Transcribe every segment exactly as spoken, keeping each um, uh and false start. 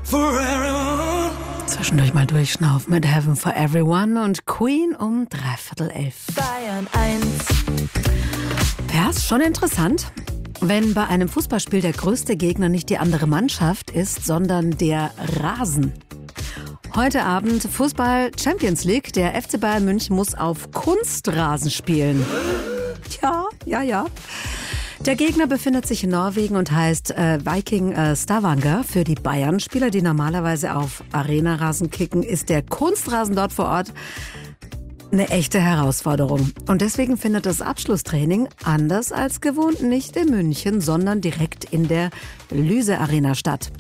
for everyone. Zwischendurch mal durchschnaufen mit Heaven for Everyone und Queen um dreiviertel elf. Bayern eins. Ja, ist schon interessant, wenn bei einem Fußballspiel der größte Gegner nicht die andere Mannschaft ist, sondern der Rasen. Heute Abend Fußball Champions League. Der F C Bayern München muss auf Kunstrasen spielen. Ja, ja, ja. Der Gegner befindet sich in Norwegen und heißt äh, Viking äh, Stavanger. Für die Bayern-Spieler, die normalerweise auf Arena-Rasen kicken, ist der Kunstrasen dort vor Ort eine echte Herausforderung. Und deswegen findet das Abschlusstraining anders als gewohnt nicht in München, sondern direkt in der Lyse Arena statt.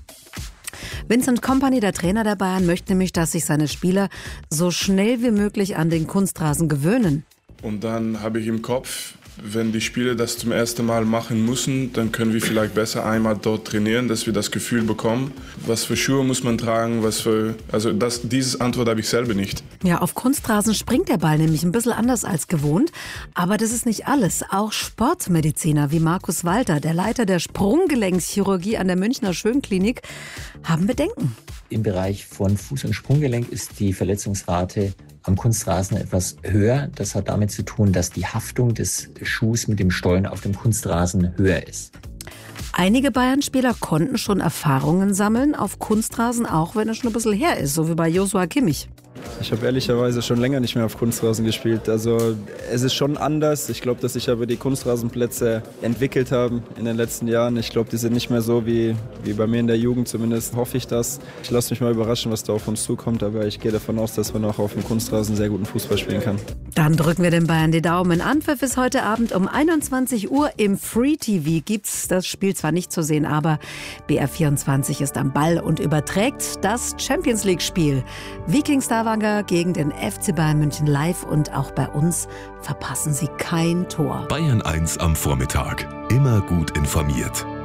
Vincent Kompany, der Trainer der Bayern, möchte nämlich, dass sich seine Spieler so schnell wie möglich an den Kunstrasen gewöhnen. Und dann habe ich im Kopf, wenn die Spieler das zum ersten Mal machen müssen, dann können wir vielleicht besser einmal dort trainieren, dass wir das Gefühl bekommen, was für Schuhe muss man tragen, was für, also das, diese Antwort habe ich selber nicht. Ja, auf Kunstrasen springt der Ball nämlich ein bisschen anders als gewohnt. Aber das ist nicht alles. Auch Sportmediziner wie Markus Walter, der Leiter der Sprunggelenkschirurgie an der Münchner Schönklinik, haben Bedenken. Im Bereich von Fuß- und Sprunggelenk ist die Verletzungsrate am Kunstrasen etwas höher. Das hat damit zu tun, dass die Haftung des Schuhs mit dem Stollen auf dem Kunstrasen höher ist. Einige Bayern-Spieler konnten schon Erfahrungen sammeln auf Kunstrasen, auch wenn es schon ein bisschen her ist, so wie bei Joshua Kimmich. Ich habe ehrlicherweise schon länger nicht mehr auf Kunstrasen gespielt. Also es ist schon anders. Ich glaube, dass sich aber die Kunstrasenplätze entwickelt haben in den letzten Jahren. Ich glaube, die sind nicht mehr so wie, wie bei mir in der Jugend. Zumindest hoffe ich das. Ich lasse mich mal überraschen, was da auf uns zukommt. Aber ich gehe davon aus, dass man auch auf dem Kunstrasen sehr guten Fußball spielen kann. Dann drücken wir den Bayern die Daumen. Anpfiff ist heute Abend um einundzwanzig Uhr. Im Free T V gibt's das Spiel zwar nicht zu sehen, aber B R vierundzwanzig ist am Ball und überträgt das Champions League Spiel. Viking Stavanger gegen den F C Bayern München live, und auch bei uns verpassen Sie kein Tor. Bayern eins am Vormittag. Immer gut informiert.